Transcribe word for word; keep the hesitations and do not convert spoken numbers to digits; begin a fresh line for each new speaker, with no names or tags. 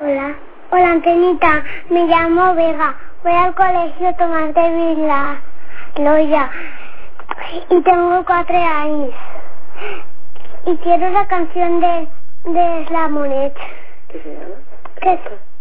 Hola. Hola, Antenita. Me llamo Vega. Voy al colegio Tomás de Vila Loya y tengo cuatro años. Y quiero la canción de, de Slamonet.
¿Qué se llama?
¿Qué?